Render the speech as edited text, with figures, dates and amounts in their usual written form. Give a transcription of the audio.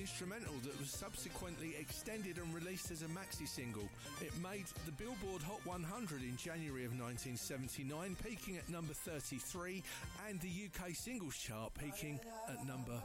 instrumental that was subsequently extended and released as a maxi single. It made the Billboard Hot 100 in January of 1979, peaking at number 33, and the UK Singles Chart, peaking at number